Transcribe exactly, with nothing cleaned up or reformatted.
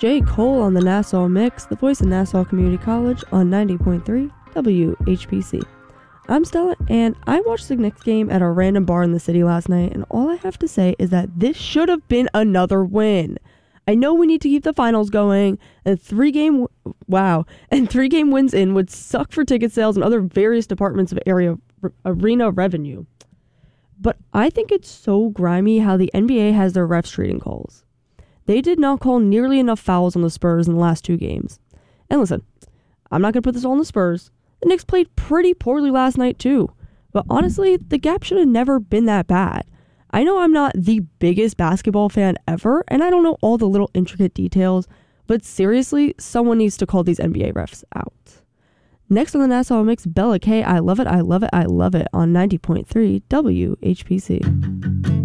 J. Cole on the Nassau Mix, the voice of Nassau Community College on ninety point three W H P C. I'm Stella, and I watched the Knicks game at a random bar in the city last night, and all I have to say is that this should have been another win. I know we need to keep the finals going, and three game wow, and three game wins in would suck for ticket sales and other various departments of area arena revenue. But I think it's so grimy how the N B A has their refs treating calls. They did not call nearly enough fouls on the Spurs in the last two games. And listen, I'm not going to put this all on the Spurs. The Knicks played pretty poorly last night too. But honestly, the gap should have never been that bad. I know I'm not the biggest basketball fan ever, and I don't know all the little intricate details, but seriously, someone needs to call these N B A refs out. Next on the Nassau Mix, Bella K, I love it, I love it, I love it on ninety point three W H P C.